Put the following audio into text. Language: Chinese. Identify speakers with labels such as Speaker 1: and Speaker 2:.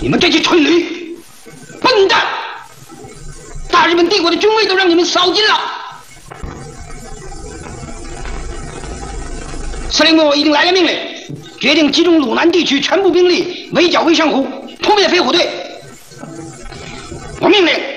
Speaker 1: 你们这些蠢驴、笨蛋！大日本帝国的军威都让你们扫尽了。司令部已经来了命令，决定集中鲁南地区全部兵力围剿魏上湖，扑灭飞虎队。我命令